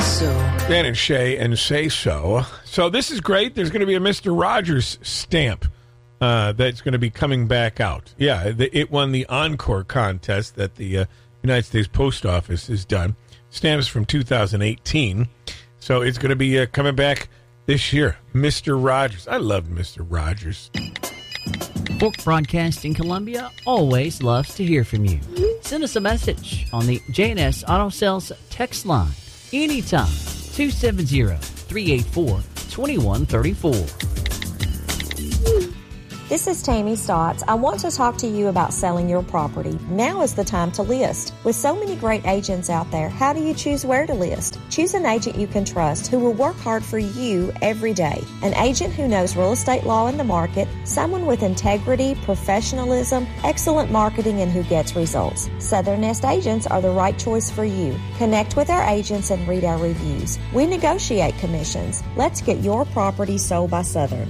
so. Dan and Shay and Say So. So this is great. There's going to be a Mr. Rogers stamp that's going to be coming back out. Yeah, it won the Encore contest that the United States Post Office has done. Stamps from 2018. So it's going to be coming back this year. Mr. Rogers. I love Mr. Rogers. Fork Broadcasting Columbia always loves to hear from you. Send us a message on the J&S Auto Sales text line anytime, 270-384-2134. This is Tammy Stotts. I want to talk to you about selling your property. Now is the time to list. With so many great agents out there, how do you choose where to list? Choose an agent you can trust who will work hard for you every day. An agent who knows real estate law and the market, someone with integrity, professionalism, excellent marketing, and who gets results. Southern Nest agents are the right choice for you. Connect with our agents and read our reviews. We negotiate commissions. Let's get your property sold by Southern.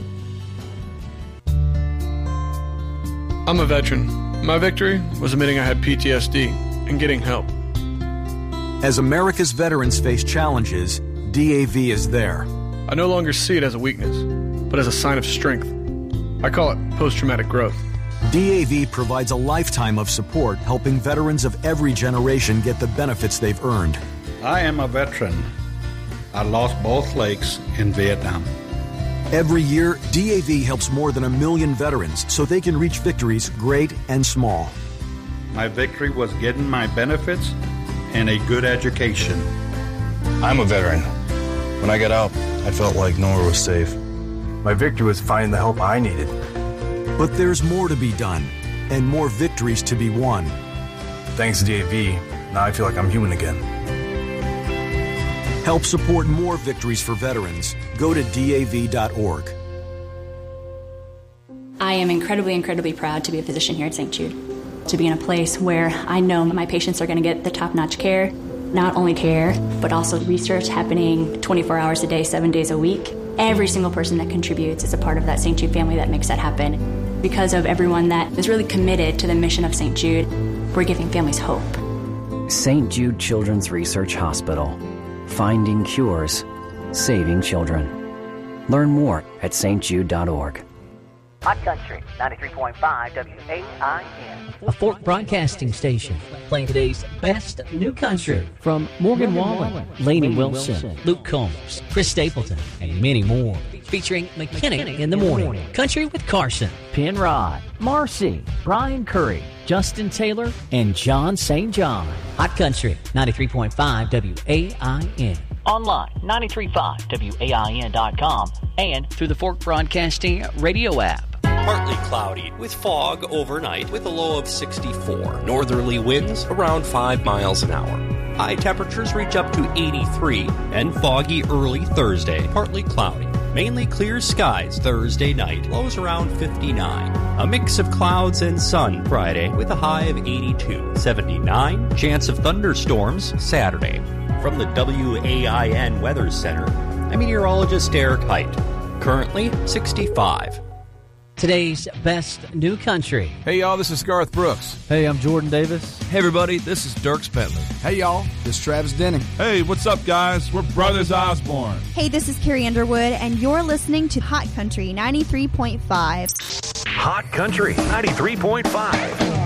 I'm a veteran. My victory was admitting I had PTSD and getting help. As America's veterans face challenges, DAV is there. I no longer see it as a weakness, but as a sign of strength. I call it post-traumatic growth. DAV provides a lifetime of support, helping veterans of every generation get the benefits they've earned. I am a veteran. I lost both legs in Vietnam. Every year, DAV helps more than 1 million veterans so they can reach victories great and small. My victory was getting my benefits and a good education. I'm a veteran. When I got out, I felt like nowhere was safe. My victory was finding the help I needed. But there's more to be done and more victories to be won. Thanks to DAV, now I feel like I'm human again. Help support more victories for veterans. Go to DAV.org. I am incredibly proud to be a physician here at St. Jude. To be in a place where I know my patients are going to get the top-notch care, not only care, but also research happening 24 hours a day, 7 days a week. Every single person that contributes is a part of that St. Jude family that makes that happen. Because of everyone that is really committed to the mission of St. Jude, we're giving families hope. St. Jude Children's Research Hospital. Finding cures, saving children. Learn more at stjude.org. Hot Country 93.5 WAIN. A Fork Broadcasting station playing today's best new country from Morgan Wallen, Lainey Wilson, Luke Combs, Chris Stapleton, and many more. Featuring McKinnon in the morning, Country with Carson, Penrod, Marcy, Brian Curry, Justin Taylor, and John St. John. Hot Country 93.5 WAIN. Online, 935WAIN.com and through the Fork Broadcasting radio app. Partly cloudy with fog overnight with a low of 64. Northerly winds around 5 miles an hour. High temperatures reach up to 83 and foggy early Thursday. Partly cloudy. Mainly clear skies Thursday night. Lows around 59. A mix of clouds and sun Friday with a high of 82. 79. Chance of thunderstorms Saturday. From the WAIN Weather Center, I'm meteorologist Eric Height. Currently 65. Today's best new country. Hey, y'all, this is Garth Brooks. Hey, I'm Jordan Davis. Hey, everybody, this is Dierks Bentley. Hey, y'all, this is Travis Denning. Hey, what's up, guys? We're Brothers Osborne. Hey, this is Carrie Underwood, and you're listening to Hot Country 93.5. Hot Country 93.5.